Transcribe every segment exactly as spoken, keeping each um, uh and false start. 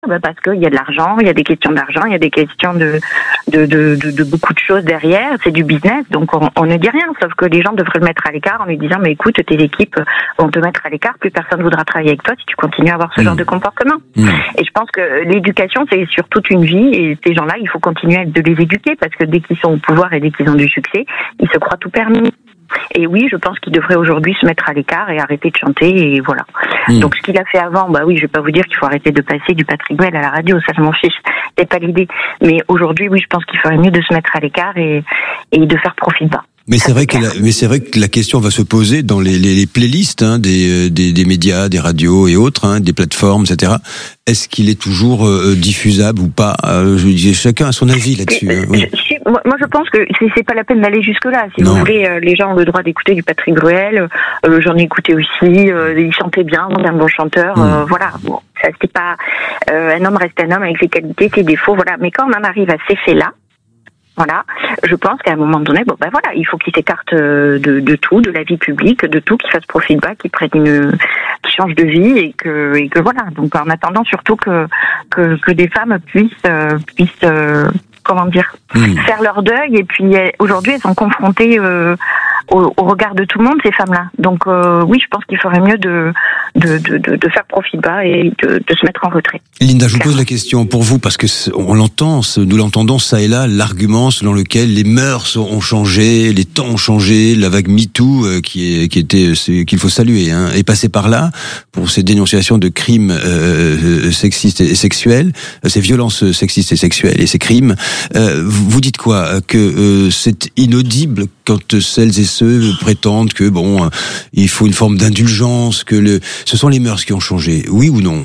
bah parce qu'il y a de l'argent, il y a des questions d'argent, il y a des questions de de, de, de, de beaucoup de choses derrière, c'est du business, donc on, on ne dit rien, sauf que les gens devraient le mettre à l'écart en lui disant mais écoute, tes équipes vont te mettre à l'écart, plus personne ne voudra travailler avec toi si tu continues à avoir ce mmh. genre de comportement. Mmh. Et je pense que l'éducation, c'est sur toute une vie, et ces gens-là, il faut continuer de les éduquer, parce que dès qu'ils sont au pouvoir et dès qu'ils ont du succès, ils se croient tout permis. Et oui, je pense qu'il devrait aujourd'hui se mettre à l'écart et arrêter de chanter, et voilà. Mmh. Donc ce qu'il a fait avant, bah oui, je vais pas vous dire qu'il faut arrêter de passer du Patrick Bruel à la radio, ça je m'en fiche, c'est pas l'idée. Mais aujourd'hui, oui, je pense qu'il ferait mieux de se mettre à l'écart et, et de faire profil bas. Mais c'est vrai que la, mais c'est vrai que la question va se poser dans les, les, les playlists hein, des, des, des médias, des radios et autres, hein, des plateformes, et cetera. Est-ce qu'il est toujours euh, diffusable ou pas? euh, Je dis, chacun a son avis là-dessus. Hein, oui. je, moi, moi, je pense que c'est, c'est pas la peine d'aller jusque-là. Si non. vous voulez, euh, les gens ont le droit d'écouter du Patrick Bruel. Euh, j'en ai écouté aussi. Euh, il chantait bien, c'est un bon chanteur. Mmh. Euh, voilà. Bon, ça c'est pas euh, un homme reste un homme avec ses qualités, ses défauts. Voilà. Mais quand on en arrive à ces faits-là. Voilà, je pense qu'à un moment donné, bon ben voilà, il faut qu'il s'écarte de, de tout, de la vie publique, de tout, qu'il fasse profil bas, qu'il prenne une, qu'il change de vie et que et que voilà. Donc en attendant surtout que que, que des femmes puissent euh, puissent euh, comment dire mmh. faire leur deuil, et puis aujourd'hui elles sont confrontées euh, au, au regard de tout le monde, ces femmes-là. Donc euh, oui, je pense qu'il ferait mieux de de de, de, de faire profil bas et de, de se mettre en retrait. Linda, je vous pose la question pour vous, parce que on l'entend, nous l'entendons ça et là, l'argument selon lequel les mœurs ont changé, les temps ont changé, la vague MeToo euh, qui est qui était c'est, qu'il faut saluer, hein, est passée par là pour ces dénonciations de crimes euh, sexistes et sexuels, ces violences sexistes et sexuelles et ces crimes. Euh, vous dites quoi? Que euh, c'est inaudible quand celles et ceux prétendent que bon, il faut une forme d'indulgence, que le, ce sont les mœurs qui ont changé, oui ou non?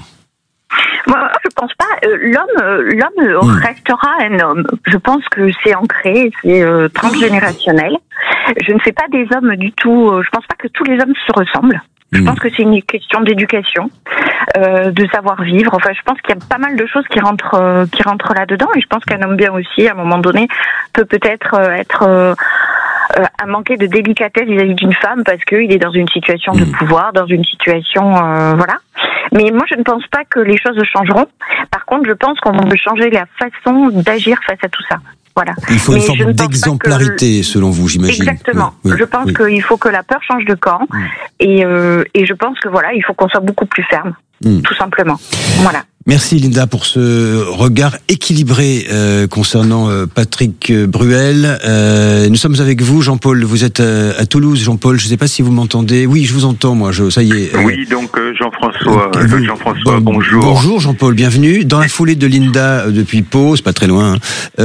Moi, je pense pas. Euh, l'homme, euh, l'homme mmh. restera un homme. Je pense que c'est ancré, c'est euh, transgénérationnel. Je ne fais pas des hommes du tout. Euh, je pense pas que tous les hommes se ressemblent. Je mmh. pense que c'est une question d'éducation, euh, de savoir vivre. Enfin, je pense qu'il y a pas mal de choses qui rentrent, euh, qui rentrent là-dedans. Et je pense qu'un homme bien aussi, à un moment donné, peut peut-être euh, être euh, euh, à manquer de délicatesse vis-à-vis d'une femme parce qu'il est dans une situation mmh. de pouvoir, dans une situation, euh, voilà. Mais moi, je ne pense pas que les choses changeront. Par contre, je pense qu'on peut changer la façon d'agir face à tout ça. Voilà. Il faut une Mais forme d'exemplarité, que... selon vous, j'imagine. Exactement. Oui, oui, je pense oui. qu'il faut que la peur change de camp. Mmh. Et, euh, et je pense que voilà, il faut qu'on soit beaucoup plus ferme. Mmh. Tout simplement. Voilà. Merci Linda pour ce regard équilibré euh, concernant euh, Patrick Bruel. Euh, nous sommes avec vous, Jean-Paul. Vous êtes à, à Toulouse, Jean-Paul. Je ne sais pas si vous m'entendez. Oui, je vous entends, moi. Je, ça y est. Oui, donc euh, Jean-François. Euh, Jean-François, bon, bonjour. Bonjour, Jean-Paul. Bienvenue dans la foulée de Linda euh, depuis Pau. C'est pas très loin. Hein.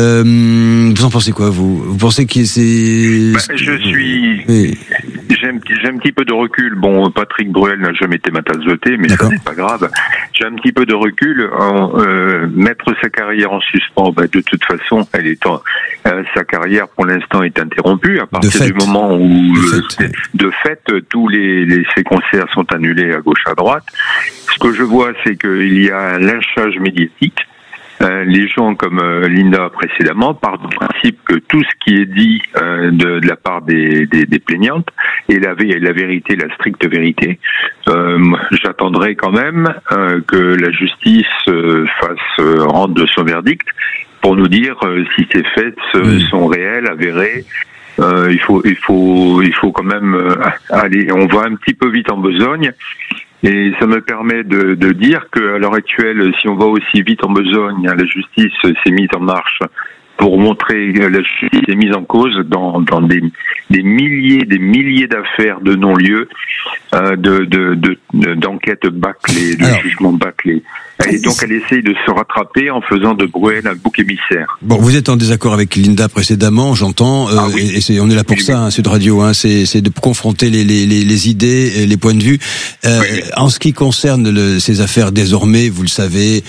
Euh, vous en pensez quoi, vous Vous pensez que c'est bah, Je suis. Oui. J'ai un, j'ai un petit peu de recul. Bon, Patrick Bruel n'a jamais été ma tasse de thé, mais D'accord. ça c'est pas grave. J'ai un petit peu de recul. En, euh, mettre sa carrière en suspens, bah, de toute façon, elle est en, euh, sa carrière pour l'instant est interrompue à partir du moment où, de fait, euh, de fait tous les, les ses concerts sont annulés à gauche à droite. Ce que je vois, c'est qu'il y a un lynchage médiatique. Euh, les gens comme euh, Linda précédemment partent du principe que tout ce qui est dit euh, de, de la part des, des, des plaignantes est la, la vérité, la stricte vérité. Euh, j'attendrai quand même euh, que la justice euh, fasse euh, rendre de son verdict pour nous dire euh, si ces faits euh, sont réels, avérés. Euh, il faut, il faut, il faut quand même euh, aller. On va un petit peu vite en besogne. Et ça me permet de, de dire qu'à l'heure actuelle, si on va aussi vite en besogne, la justice s'est mise en marche pour montrer que la justice est mise en cause dans, dans des, des milliers, des milliers d'affaires de non-lieu, euh, de, de, de, de, d'enquêtes bâclées, de Alors, jugements bâclés. Et donc elle essaye de se rattraper en faisant de Bruel un bouc émissaire. Bon, vous êtes en désaccord avec Linda précédemment, j'entends, euh, ah oui. et c'est, on est là pour oui, ça, oui. hein, Sud Radio, hein, c'est, c'est de confronter les, les, les, les idées, les points de vue. Euh, oui. En ce qui concerne le, ces affaires, désormais, vous le savez,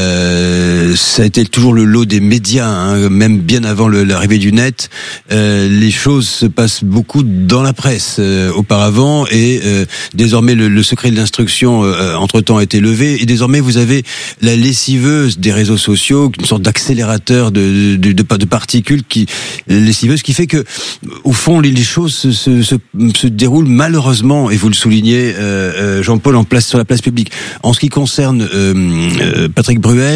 euh, ça a été toujours le lot des médias, hein, même bien avant le, l'arrivée du net. Euh, les choses se passent beaucoup dans la presse euh, auparavant, et euh, désormais le, le secret de l'instruction euh, entre-temps a été levé, et désormais vous avez trouvé la lessiveuse des réseaux sociaux, une sorte d'accélérateur de, de, de, de particules qui, lessiveuse, qui fait que, au fond, les, les choses se, se, se, se déroulent malheureusement, et vous le soulignez, euh, Jean-Paul, en place, sur la place publique. En ce qui concerne euh, euh, Patrick Bruel,